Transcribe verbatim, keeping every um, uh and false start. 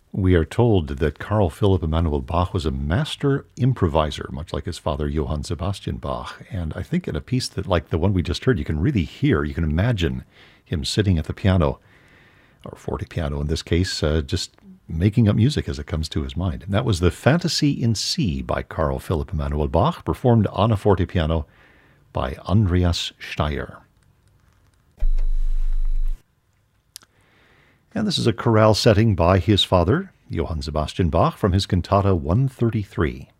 We are told that Carl Philipp Emanuel Bach was a master improviser, much like his father Johann Sebastian Bach. And I think in a piece that, like the one we just heard, you can really hear, you can imagine him sitting at the piano, or forte piano in this case, uh, just making up music as it comes to his mind. And that was the Fantasy in C by Carl Philipp Emanuel Bach, performed on a forte piano by Andreas Steyr. And this is a chorale setting by his father, Johann Sebastian Bach, from his cantata one thirty-three.